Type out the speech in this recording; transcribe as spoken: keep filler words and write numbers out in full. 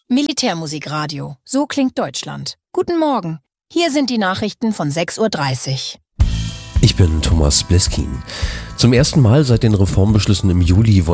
Militärmusikradio. So klingt Deutschland. Guten Morgen. Hier sind die Nachrichten von sechs Uhr dreißig. Ich bin Thomas Bleskin. Zum ersten Mal seit den Reformbeschlüssen im Juli wollen